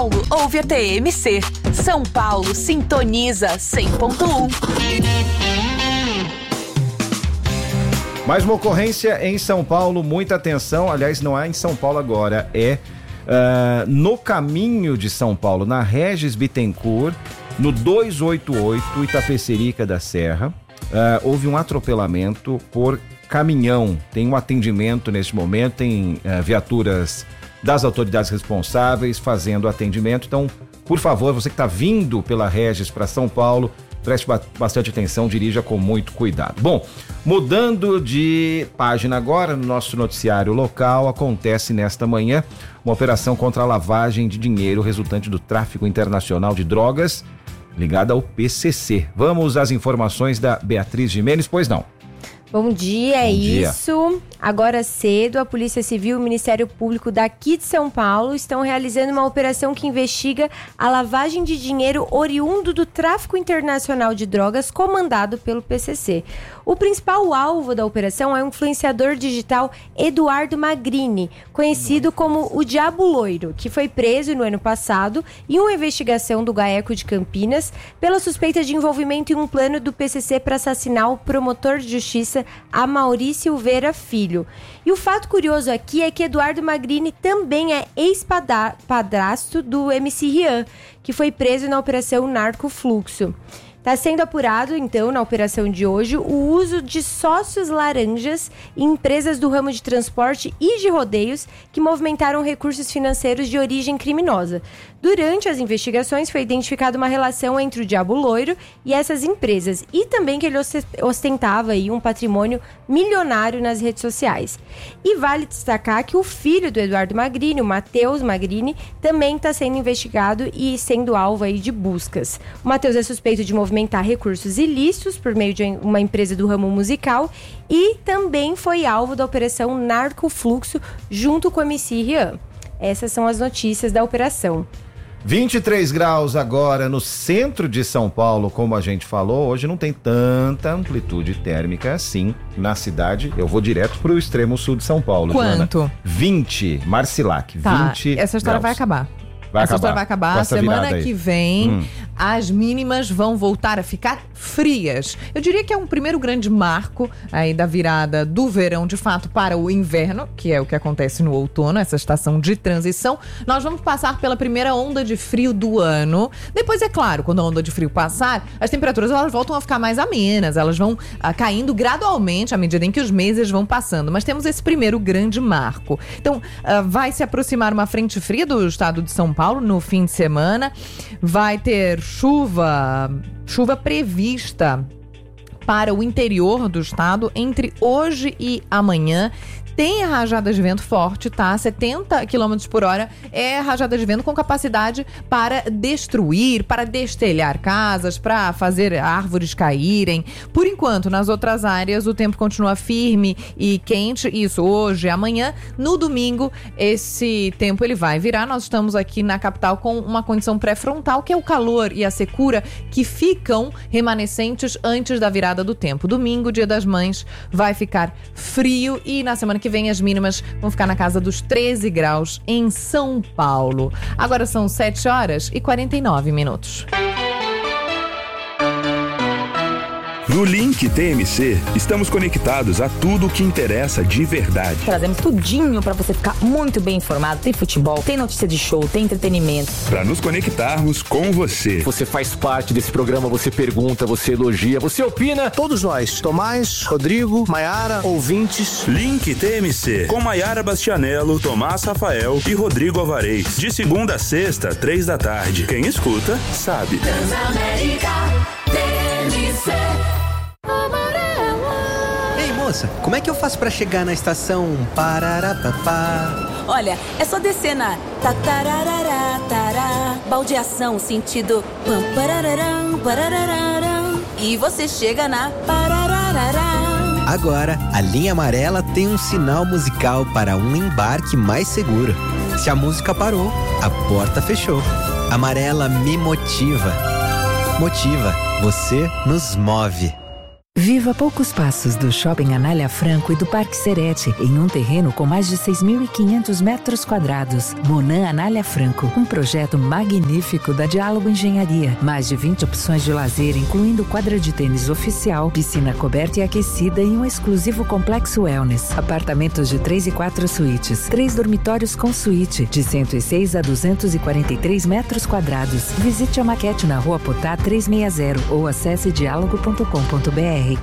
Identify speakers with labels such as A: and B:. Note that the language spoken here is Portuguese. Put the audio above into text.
A: Ouve a TMC. São Paulo sintoniza 100.1.
B: Mais uma ocorrência em São Paulo, muita atenção. Aliás, não é em São Paulo agora, é no caminho de São Paulo, na Regis Bittencourt, no 288 Itapecerica da Serra. Houve um atropelamento por caminhão. Tem um atendimento neste momento, tem viaturas das autoridades responsáveis fazendo atendimento. Então, por favor, você que está vindo pela Regis para São Paulo, preste bastante atenção, dirija com muito cuidado. Bom, mudando de página agora, no nosso noticiário local, acontece nesta manhã uma operação contra a lavagem de dinheiro resultante do tráfico internacional de drogas ligada ao PCC. Vamos às informações da Beatriz Gimenez, pois não?
C: Bom dia, é isso. Agora cedo, a Polícia Civil e o Ministério Público daqui de São Paulo estão realizando uma operação que investiga a lavagem de dinheiro oriundo do tráfico internacional de drogas comandado pelo PCC. O principal alvo da operação é o influenciador digital Eduardo Magrini, conhecido como o Diabo Loiro, que foi preso no ano passado em uma investigação do GAECO de Campinas pela suspeita de envolvimento em um plano do PCC para assassinar o promotor de justiça Amaury Silveira Filho. E o fato curioso aqui é que Eduardo Magrini também é ex-padrasto do MC Rian, que foi preso na Operação Narcofluxo. Está sendo apurado, então, na operação de hoje, o uso de sócios laranjas em empresas do ramo de transporte e de rodeios que movimentaram recursos financeiros de origem criminosa. Durante as investigações, foi identificada uma relação entre o Diabo Loiro e essas empresas, e também que ele ostentava aí um patrimônio milionário nas redes sociais. E vale destacar que o filho do Eduardo Magrini, o Matheus Magrini, também está sendo investigado e sendo alvo aí de buscas. O Matheus é suspeito de movimentar recursos ilícitos por meio de uma empresa do ramo musical e também foi alvo da operação Narcofluxo junto com o MC Rian. Essas são as notícias da operação.
B: 23 graus agora no centro de São Paulo, como a gente falou. Hoje não tem tanta amplitude térmica assim na cidade. Eu vou direto pro extremo sul de São Paulo.
D: Quanto?
B: Joana. 20, Marcilac,
D: tá,
B: 20
D: essa história
B: graus.
D: Vai acabar.
B: Essa
D: história vai acabar. Semana que vem, as mínimas vão voltar a ficar frias. Eu diria que é um primeiro grande marco aí da virada do verão, de fato, para o inverno, que é o que acontece no outono, essa estação de transição. Nós vamos passar pela primeira onda de frio do ano. Depois, é claro, quando a onda de frio passar, as temperaturas elas voltam a ficar mais amenas, elas vão caindo gradualmente à medida em que os meses vão passando. Mas temos esse primeiro grande marco. Então, vai se aproximar uma frente fria do estado de São Paulo no fim de semana. Vai ter chuva prevista para o interior do estado entre hoje e amanhã. Tem rajadas de vento forte, tá? 70 km por hora é rajada de vento com capacidade para destruir, para destelhar casas, para fazer árvores caírem. Por enquanto, nas outras áreas, o tempo continua firme e quente. Isso hoje e amanhã. No domingo, esse tempo ele vai virar. Nós estamos aqui na capital com uma condição pré-frontal, que é o calor e a secura que ficam remanescentes antes da virada do tempo. Domingo, Dia das Mães, vai ficar frio e na semana que vem as mínimas vão ficar na casa dos 13 graus em São Paulo. Agora são 7 horas e 49 minutos.
E: No Link TMC, estamos conectados a tudo o que interessa de verdade.
F: Trazemos tudinho para você ficar muito bem informado. Tem futebol, tem notícia de show, tem entretenimento.
E: Para nos conectarmos com você.
G: Você faz parte desse programa, você pergunta, você elogia, você opina.
H: Todos nós, Tomás, Rodrigo, Maiara, ouvintes.
E: Link TMC, com Maiara Bastianello, Tomás Rafael e Rodrigo Alvarez. De segunda a sexta, 3 da tarde. Quem escuta, sabe.
I: Transamérica TMC.
J: Ei, moça, como é que eu faço pra chegar na estação Pararapapá?
K: Olha, é só descer na Tatarararatará, baldeação sentido pam, parararam, parararam, e você chega na Parararará.
J: Agora, a linha amarela tem um sinal musical para um embarque mais seguro. Se a música parou, a porta fechou. Amarela me motiva. Motiva, você nos move.
L: Viva poucos passos do Shopping Anália Franco e do Parque Serete, em um terreno com mais de 6.500 metros quadrados. Monan Anália Franco, um projeto magnífico da Diálogo Engenharia. Mais de 20 opções de lazer, incluindo quadra de tênis oficial, piscina coberta e aquecida e um exclusivo complexo wellness. Apartamentos de 3 e 4 suítes, 3 dormitórios com suíte, de 106 a 243 metros quadrados. Visite a maquete na Rua Potá 360 ou acesse diálogo.com.br.